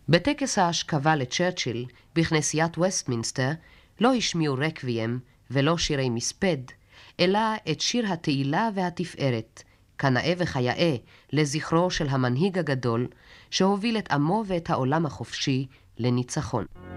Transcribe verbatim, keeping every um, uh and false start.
בטקס ההשכבה לצ'רצ'יל בכנסיית וסטמינסטר לא השמיעו רקוויהם ולא שירי מספד, אלא את שיר התהילה והתפארת, כנאה וכיאה, לזכרו של המנהיג הגדול שהוביל את עמו ואת העולם החופשי לניצחון.